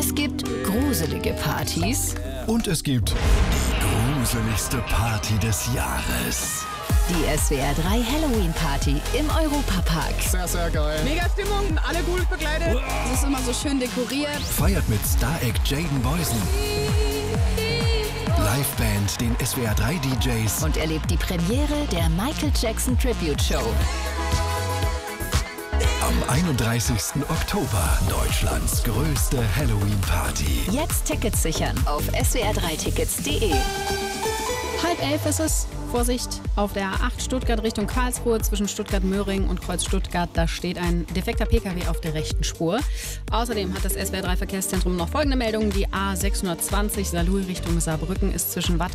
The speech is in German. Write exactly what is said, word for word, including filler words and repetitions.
Es gibt gruselige Partys. Und es gibt die gruseligste Party des Jahres. Die S W R drei Halloween Party im Europapark. Sehr, sehr geil. Mega Stimmung, alle gut begleitet. Es ist immer so schön dekoriert. Feiert mit Star-Act Jaden Boysen, Liveband, den S W R drei D Js Und erlebt die Premiere der Michael Jackson Tribute Show. am einunddreißigsten Oktober. Deutschlands größte Halloween-Party. Jetzt Tickets sichern auf s w r drei tickets punkt de. Halb elf ist es. Vorsicht, auf der A acht Stuttgart Richtung Karlsruhe zwischen Stuttgart-Möhring und Kreuz Stuttgart. Da steht ein defekter Pkw auf der rechten Spur. Außerdem hat das S W R drei Verkehrszentrum noch folgende Meldungen. Die A sechshundertzwanzig Saarlouis Richtung Saarbrücken ist zwischen Watt